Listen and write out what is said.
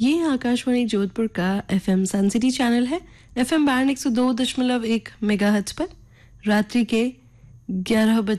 ये आकाशवाणी जोधपुर का एफएम सन city channel है। एफएम बैंड 102.1 मेगाहर्ट्ज पर रात्रि के 11